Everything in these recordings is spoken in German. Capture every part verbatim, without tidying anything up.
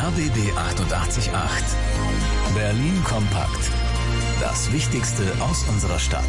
R B B achtundachtzig Komma acht. Berlin kompakt. Das Wichtigste aus unserer Stadt.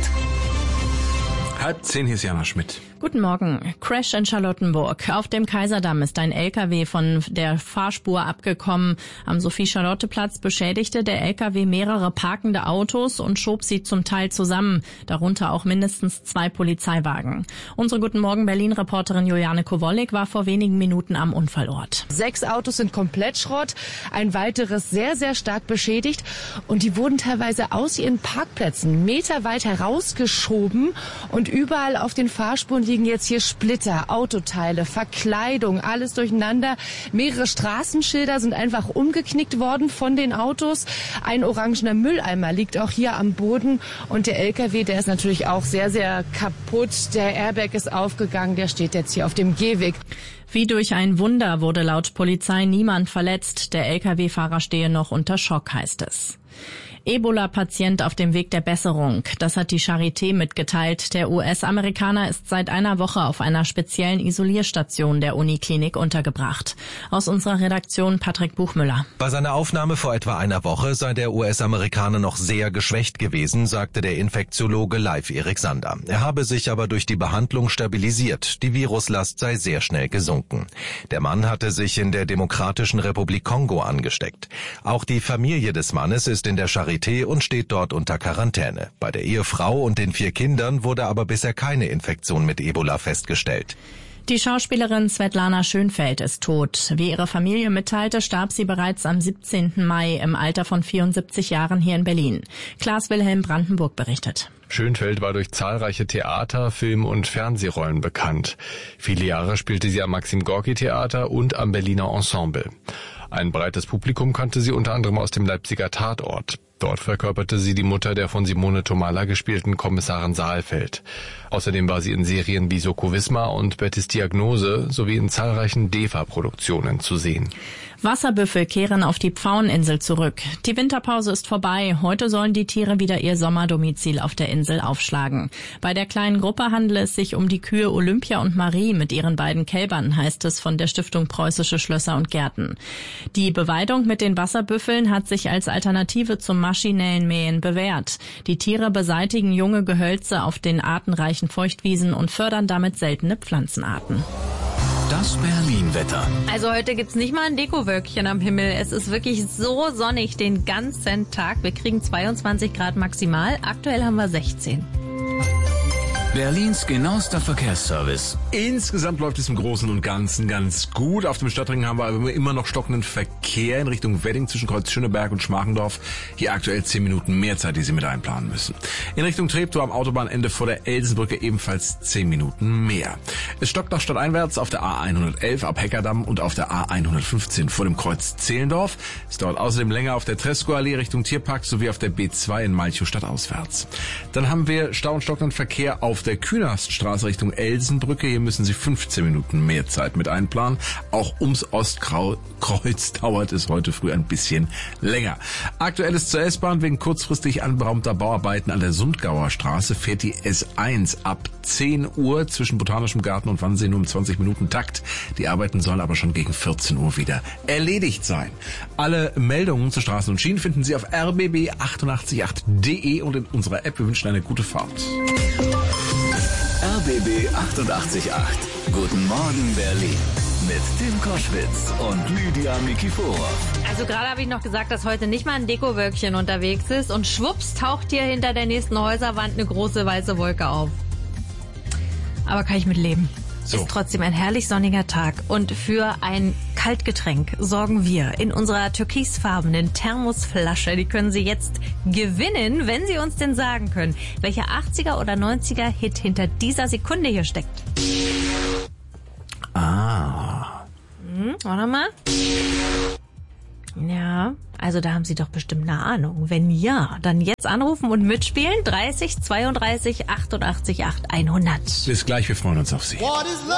Halb zehn, hier ist Jana Schmidt. Guten Morgen. Crash in Charlottenburg. Auf dem Kaiserdamm ist ein L K W von der Fahrspur abgekommen. Am Sophie-Charlotte-Platz beschädigte der L K W mehrere parkende Autos und schob sie zum Teil zusammen, darunter auch mindestens zwei Polizeiwagen. Unsere Guten Morgen Berlin-Reporterin Juliane Kowollik war vor wenigen Minuten am Unfallort. Sechs Autos sind komplett Schrott, ein weiteres sehr, sehr stark beschädigt und die wurden teilweise aus ihren Parkplätzen meterweit herausgeschoben und überall auf den Fahrspuren liegen jetzt hier Splitter, Autoteile, Verkleidung, alles durcheinander. Mehrere Straßenschilder sind einfach umgeknickt worden von den Autos. Ein orangener Mülleimer liegt auch hier am Boden und der L K W, der ist natürlich auch sehr, sehr kaputt. Der Airbag ist aufgegangen, der steht jetzt hier auf dem Gehweg. Wie durch ein Wunder wurde laut Polizei niemand verletzt. Der L K W-Fahrer stehe noch unter Schock, heißt es. Ebola-Patient auf dem Weg der Besserung. Das hat die Charité mitgeteilt. Der U S-Amerikaner ist seit einer Woche auf einer speziellen Isolierstation der Uniklinik untergebracht. Aus unserer Redaktion Patrick Buchmüller. Bei seiner Aufnahme vor etwa einer Woche sei der U S-Amerikaner noch sehr geschwächt gewesen, sagte der Infektiologe Leif Erik Sander. Er habe sich aber durch die Behandlung stabilisiert. Die Viruslast sei sehr schnell gesunken. Der Mann hatte sich in der Demokratischen Republik Kongo angesteckt. Auch die Familie des Mannes ist in der Charité und steht dort unter Quarantäne. Bei der Ehefrau und den vier Kindern wurde aber bisher keine Infektion mit Ebola festgestellt. Die Schauspielerin Svetlana Schönfeld ist tot. Wie ihre Familie mitteilte, starb sie bereits am siebzehnten Mai im Alter von vierundsiebzig Jahren hier in Berlin. Klaas-Wilhelm Brandenburg berichtet. Schönfeld war durch zahlreiche Theater-, Film- und Fernsehrollen bekannt. Viele Jahre spielte sie am Maxim-Gorki-Theater und am Berliner Ensemble. Ein breites Publikum kannte sie unter anderem aus dem Leipziger Tatort. Dort verkörperte sie die Mutter der von Simone Tomalla gespielten Kommissarin Saalfeld. Außerdem war sie in Serien wie Soko Wismar und Bettys Diagnose sowie in zahlreichen D E F A-Produktionen zu sehen. Wasserbüffel kehren auf die Pfaueninsel zurück. Die Winterpause ist vorbei. Heute sollen die Tiere wieder ihr Sommerdomizil auf der Insel aufschlagen. Bei der kleinen Gruppe handele es sich um die Kühe Olympia und Marie mit ihren beiden Kälbern, heißt es von der Stiftung Preußische Schlösser und Gärten. Die Beweidung mit den Wasserbüffeln hat sich als Alternative zum maschinellen Mähen bewährt. Die Tiere beseitigen junge Gehölze auf den artenreichen Feuchtwiesen und fördern damit seltene Pflanzenarten. Das Berlin-Wetter. Also heute gibt's nicht mal ein Dekowölkchen am Himmel. Es ist wirklich so sonnig den ganzen Tag. Wir kriegen zweiundzwanzig Grad maximal. Aktuell haben wir sechzehn. Berlins genauester Verkehrsservice. Insgesamt läuft es im Großen und Ganzen ganz gut. Auf dem Stadtring haben wir aber immer noch stockenden Verkehr in Richtung Wedding zwischen Kreuz Schöneberg und Schmargendorf. Hier aktuell zehn Minuten mehr Zeit, die Sie mit einplanen müssen. In Richtung Treptow am Autobahnende vor der Elsenbrücke ebenfalls zehn Minuten mehr. Es stockt noch stadteinwärts auf der A hundertelf ab Heckerdamm und auf der A hundertfünfzehn vor dem Kreuz Zehlendorf. Es dauert außerdem länger auf der Tresco-Allee Richtung Tierpark sowie auf der B zwei in Malchow stadtauswärts. Dann haben wir Stau und stockenden Verkehr auf der Künaststraße Richtung Elsenbrücke. Hier müssen Sie fünfzehn Minuten mehr Zeit mit einplanen. Auch ums Ostkreuz dauert es heute früh ein bisschen länger. Aktuell ist zur S-Bahn wegen kurzfristig anberaumter Bauarbeiten an der Sundgauer Straße fährt die S eins ab zehn Uhr zwischen Botanischem Garten und Wannsee nur im zwanzig Minuten Takt. Die Arbeiten sollen aber schon gegen vierzehn Uhr wieder erledigt sein. Alle Meldungen zu Straßen und Schienen finden Sie auf r b b achtundachtzig Komma acht punkt d e und in unserer App. Wir wünschen eine gute Fahrt. R B B achtundachtzig Komma acht. Guten Morgen Berlin. Mit Tim Koschwitz und Lydia Mikiforov. Also gerade habe ich noch gesagt, dass heute nicht mal ein Dekowölkchen unterwegs ist und schwupps taucht hier hinter der nächsten Häuserwand eine große weiße Wolke auf. Aber kann ich mit leben. So. Ist trotzdem ein herrlich sonniger Tag und für ein Kaltgetränk sorgen wir in unserer türkisfarbenen Thermosflasche. Die können Sie jetzt gewinnen, wenn Sie uns denn sagen können, welcher achtziger oder neunziger Hit hinter dieser Sekunde hier steckt. Ah. Hm, warte mal. Ja, also da haben Sie doch bestimmt eine Ahnung. Wenn ja, dann jetzt anrufen und mitspielen. dreißig zweiunddreißig achtundachtzig acht hundert. Bis gleich, wir freuen uns auf Sie.